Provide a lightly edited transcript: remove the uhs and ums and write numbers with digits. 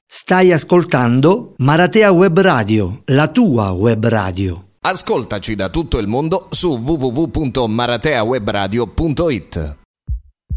Stai ascoltando Maratea Web Radio, la tua web radio. Ascoltaci da tutto il mondo su www.marateawebradio.it.